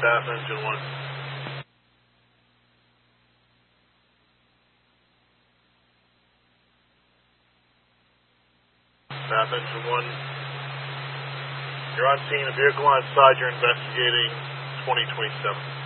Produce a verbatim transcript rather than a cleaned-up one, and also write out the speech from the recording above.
Staff Engine one. Staff Engine one. You're on scene, a vehicle on side, you're investigating twenty twenty-seven.